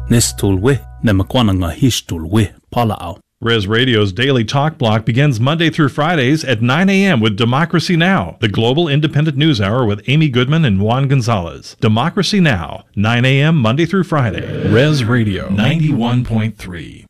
Nestulwe, Nemakwananga Hishtulwe, Palao. Res Radio's Daily Talk Block begins Monday through Fridays at 9 a.m. with Democracy Now!, the global independent news hour with Amy Goodman and Juan Gonzalez. Democracy Now!, 9 a.m. Monday through Friday. Res Radio 91.3.